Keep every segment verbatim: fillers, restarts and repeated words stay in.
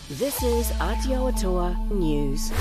This is Aotearoa News.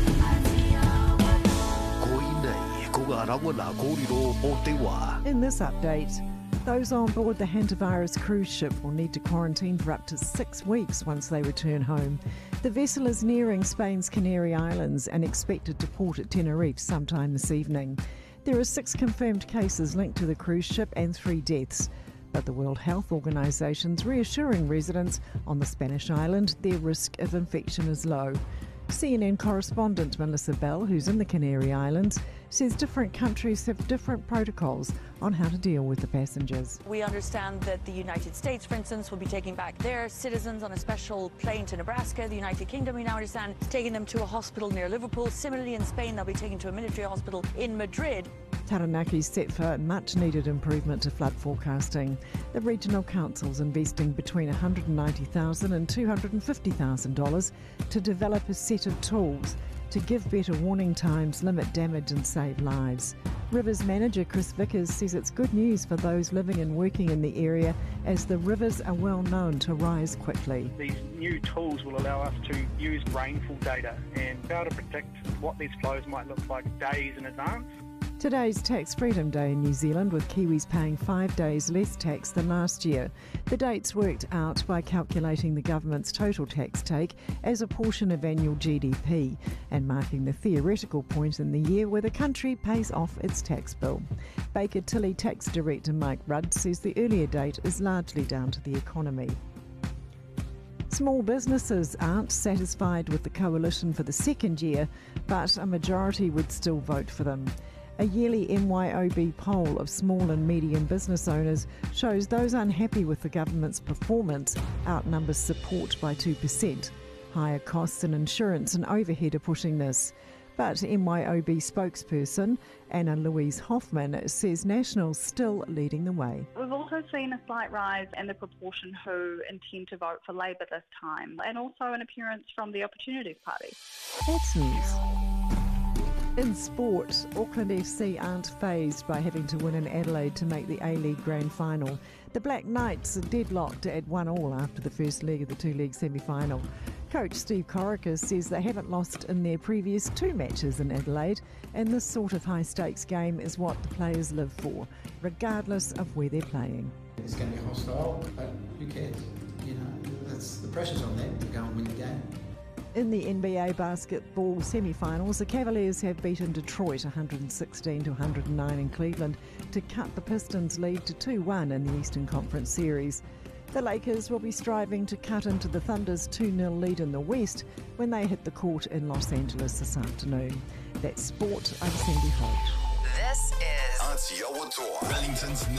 In this update, those on board the hantavirus cruise ship will need to quarantine for up to six weeks once they return home. The vessel is nearing Spain's Canary Islands and expected to port at Tenerife sometime this evening. There are six confirmed cases linked to the cruise ship and three deaths. But the World Health Organization's reassuring residents on the Spanish island their risk of infection is low. C N N correspondent Melissa Bell, who's in the Canary Islands, says different countries have different protocols on how to deal with the passengers. We understand that the United States, for instance, will be taking back their citizens on a special plane to Nebraska. The United Kingdom, we now understand, is taking them to a hospital near Liverpool. Similarly, in Spain, they'll be taken to a military hospital in Madrid. Taranaki's set for much-needed improvement to flood forecasting. The regional council's investing between one hundred ninety thousand dollars and two hundred fifty thousand dollars to develop a set of tools to give better warning times, limit damage and save lives. Rivers manager Chris Vickers says it's good news for those living and working in the area as the rivers are well known to rise quickly. These new tools will allow us to use rainfall data and be able to predict what these flows might look like days in advance. Today's Tax Freedom Day in New Zealand, with Kiwis paying five days less tax than last year. The date's worked out by calculating the government's total tax take as a portion of annual G D P and marking the theoretical point in the year where the country pays off its tax bill. Baker Tilly Tax Director Mike Rudd says the earlier date is largely down to the economy. Small businesses aren't satisfied with the coalition for the second year, but a majority would still vote for them. A yearly M Y O B poll of small and medium business owners shows those unhappy with the government's performance outnumbers support by two percent. Higher costs in insurance and overhead are pushing this. But M Y O B spokesperson Anna Louise Hoffman says National's still leading the way. We've also seen a slight rise in the proportion who intend to vote for Labour this time, and also an appearance from the Opportunities Party. That's news. In sport, Auckland F C aren't fazed by having to win in Adelaide to make the A-League Grand Final. The Black Knights are deadlocked at one all after the first leg of the two-leg semi-final. Coach Steve Corica says they haven't lost in their previous two matches in Adelaide, and this sort of high-stakes game is what the players live for, regardless of where they're playing. It's going to be hostile, but who cares? You know, that's, the pressure's on them to go and win the game. In the N B A basketball semi-finals, the Cavaliers have beaten Detroit one hundred sixteen to one hundred nine in Cleveland to cut the Pistons' lead to two one in the Eastern Conference Series. The Lakers will be striving to cut into the Thunder's two nil lead in the West when they hit the court in Los Angeles this afternoon. That's sport. I'm Sandy Holt. This is Aotearoa, Wellington's